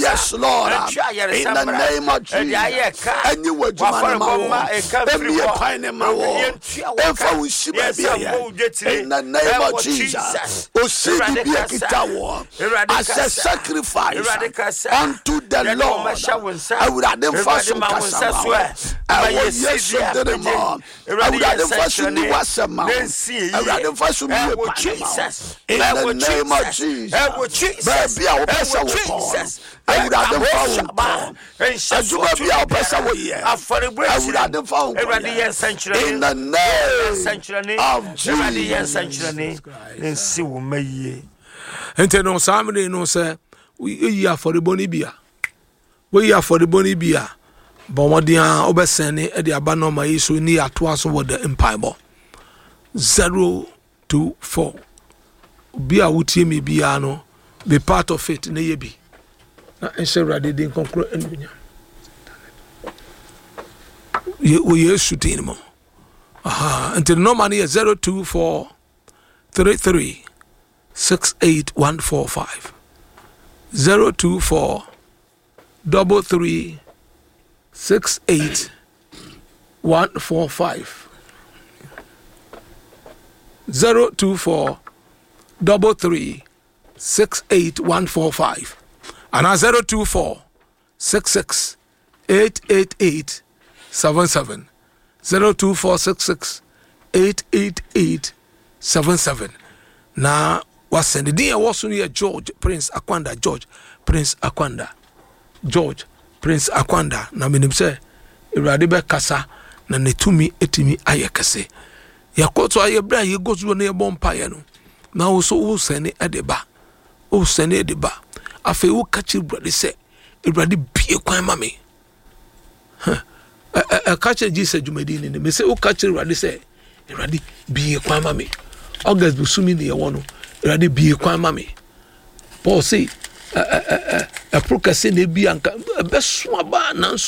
Yes, Lord. In the name of Jesus. And you were in the name of Jesus. As a sacrifice unto the Lord. I would have them first I was yes, I would have them first in the name of Jesus. Baby, I will pass away. I would have them found in the name of Jesus. And no somebody no say we are for the bonibia. We are for the bonibia. But what they are obesene at the abanoma is so near to us over the empire 024. Be a would me biano, be part of it, nebi. And say, rather than conclude and we are shooting more. Until no money is 024 33 68145 024 33 68145 024 33 68145 and 024 66 888 77 024 66 888 77. Now what's the day was near George Prince Akwanda George Prince Akwanda na minim se Ewurade be kasa na netumi etimi ayekese yakoto ayebra ye gozo na yebompa ye no na wo so wo sene edeba afi wo kachi Ewurade se Ewurade bie kwan ma me kachi Jesus Jumedini ne me se wo kachi Ewurade se Ewurade bie kwan ma me August busumi ne ye wono Ewurade bie kwan ma me Paul say a prokase ne bi anka beso aba nanso